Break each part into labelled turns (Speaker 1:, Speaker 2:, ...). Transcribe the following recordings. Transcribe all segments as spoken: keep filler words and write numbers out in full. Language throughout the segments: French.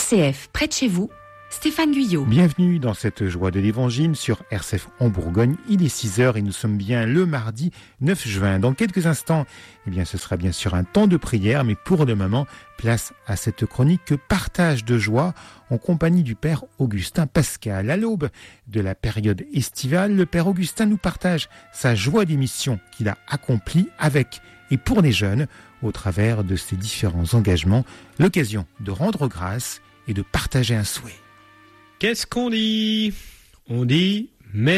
Speaker 1: C F, près de chez vous, Stéphane Guyot.
Speaker 2: Bienvenue dans cette joie de l'évangile sur R C F en Bourgogne. Il est six heures et nous sommes bien le mardi neuf juin. Dans quelques instants, eh bien, ce sera bien sûr un temps de prière, mais pour le moment, place à cette chronique Partage de joie en compagnie du Père Augustin Pascal. À l'aube de la période estivale, le Père Augustin nous partage sa joie des missions qu'il a accomplies avec et pour les jeunes au travers de ses différents engagements, l'occasion de rendre grâce et de partager un souhait.
Speaker 3: Qu'est-ce qu'on dit ? On dit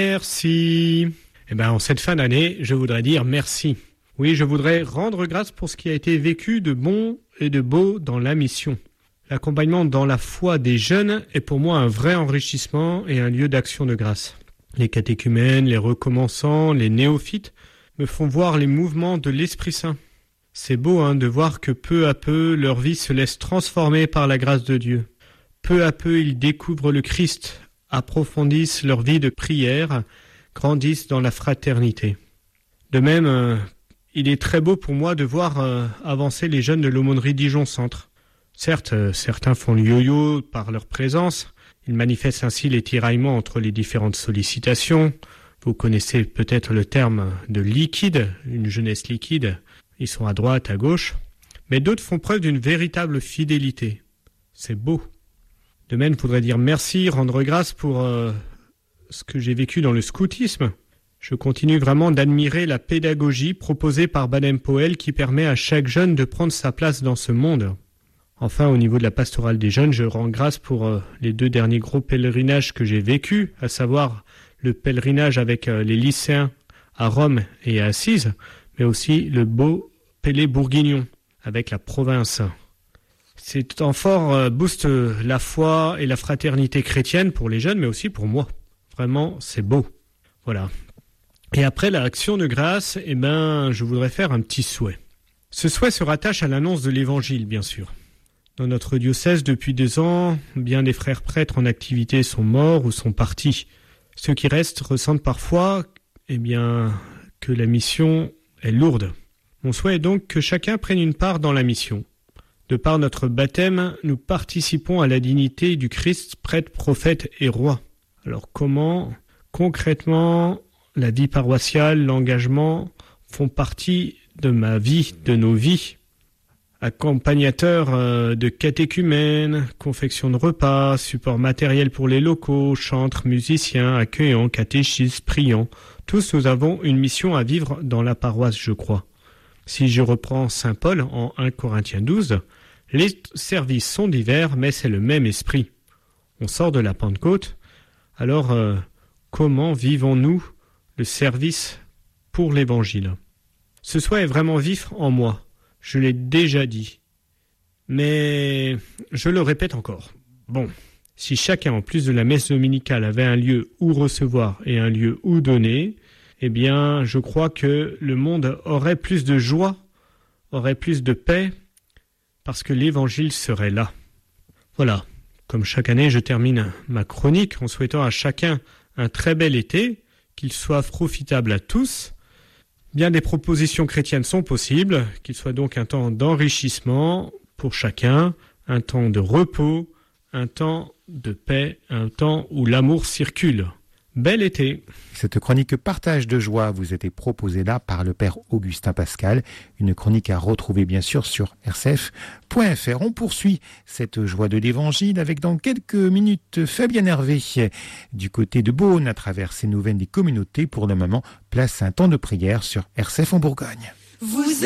Speaker 3: merci. Eh bien, en cette fin d'année, je voudrais dire merci. Oui, je voudrais rendre grâce pour ce qui a été vécu de bon et de beau dans la mission. L'accompagnement dans la foi des jeunes est pour moi un vrai enrichissement et un lieu d'action de grâce. Les catéchumènes, les recommençants, les néophytes me font voir les mouvements de l'Esprit Saint. C'est beau hein, de voir que peu à peu, leur vie se laisse transformer par la grâce de Dieu. Peu à peu, ils découvrent le Christ, approfondissent leur vie de prière, grandissent dans la fraternité. De même, euh, il est très beau pour moi de voir euh, avancer les jeunes de l'aumônerie Dijon-Centre. Certes, euh, certains font le yo-yo par leur présence. Ils manifestent ainsi les tiraillements entre les différentes sollicitations. Vous connaissez peut-être le terme de liquide, une jeunesse liquide. Ils sont à droite, à gauche. Mais d'autres font preuve d'une véritable fidélité. C'est beau. De même, il faudrait dire merci, rendre grâce pour euh, ce que j'ai vécu dans le scoutisme. Je continue vraiment d'admirer la pédagogie proposée par Baden-Powell qui permet à chaque jeune de prendre sa place dans ce monde. Enfin, au niveau de la pastorale des jeunes, je rends grâce pour euh, les deux derniers gros pèlerinages que j'ai vécus, à savoir le pèlerinage avec euh, les lycéens à Rome et à Assise, mais aussi le beau Pélé bourguignon avec la province. C'est temps fort euh, booste la foi et la fraternité chrétienne pour les jeunes, mais aussi pour moi. Vraiment, c'est beau. Voilà. Et après l'action de grâce, eh ben, je voudrais faire un petit souhait. Ce souhait se rattache à l'annonce de l'Évangile, bien sûr. Dans notre diocèse, depuis deux ans, bien des frères prêtres en activité sont morts ou sont partis. Ceux qui restent ressentent parfois, eh bien, que la mission est lourde. Mon souhait est donc que chacun prenne une part dans la mission. De par notre baptême, nous participons à la dignité du Christ, prêtre, prophète et roi. Alors comment, concrètement, la vie paroissiale, l'engagement font partie de ma vie, de nos vies. Accompagnateur euh, de catéchumènes, confection de repas, support matériel pour les locaux, chantres, musiciens, accueillants, catéchistes, priants. Tous nous avons une mission à vivre dans la paroisse, je crois. Si je reprends saint Paul en premier Corinthiens douze, les services sont divers, mais c'est le même esprit. On sort de la Pentecôte, alors euh, comment vivons-nous le service pour l'Évangile ? Ce souhait est vraiment vif en moi, je l'ai déjà dit, mais je le répète encore. Bon, si chacun, en plus de la messe dominicale, avait un lieu où recevoir et un lieu où donner, eh bien, je crois que le monde aurait plus de joie, aurait plus de paix, parce que l'Évangile serait là. Voilà, comme chaque année, je termine ma chronique en souhaitant à chacun un très bel été, qu'il soit profitable à tous. Bien des propositions chrétiennes sont possibles, qu'il soit donc un temps d'enrichissement pour chacun, un temps de repos, un temps de paix, un temps où l'amour circule. Bel été.
Speaker 2: Cette chronique Partage de joie vous était proposée là par le Père Augustin Pascal. Une chronique à retrouver bien sûr sur r c f point f r. On poursuit cette joie de l'évangile avec dans quelques minutes Fabien Hervé du côté de Beaune à travers ses nouvelles des communautés. Pour le moment, place à un temps de prière sur R C F en Bourgogne.
Speaker 4: Vous